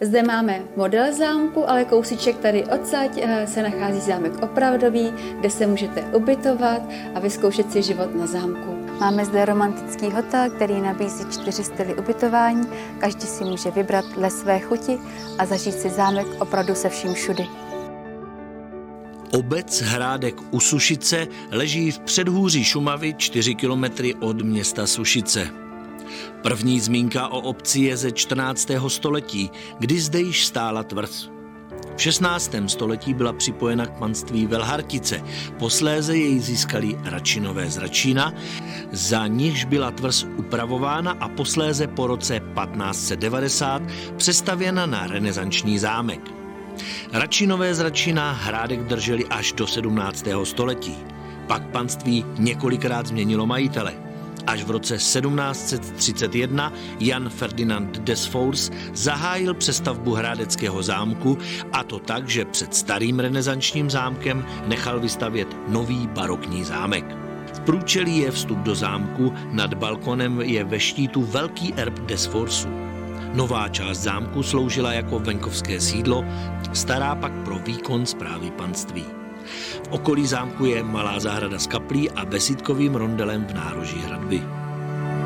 Zde máme model zámku, ale kousíček tady odsaď se nachází zámek opravdový, kde se můžete ubytovat a vyzkoušet si život na zámku. Máme zde romantický hotel, který nabízí 4 styly ubytování. Každý si může vybrat dle své chuti a zažít si zámek opravdu se vším všudy. Obec Hrádek u Sušice leží v předhůří Šumavy 4 kilometry od města Sušice. První zmínka o obci je ze 14. století, kdy zde již stála tvrz. V 16. století byla připojena k panství Velhartice, posléze jej získali Račinové z Račína, za nichž byla tvrz upravována a posléze po roce 1590 přestavěna na renesanční zámek. Račinové z Račína Hrádek drželi až do 17. století. Pak panství několikrát změnilo majitele. Až v roce 1731 Jan Ferdinand Desfours zahájil přestavbu hrádeckého zámku, a to tak, že před starým renesančním zámkem nechal vystavět nový barokní zámek. V průčelí je vstup do zámku, nad balkonem je ve štítu velký erb Desfoursů. Nová část zámku sloužila jako venkovské sídlo, stará pak pro výkon správy panství. V okolí zámku je malá zahrada s kaplí a besídkovým rondelem v nároží hradby.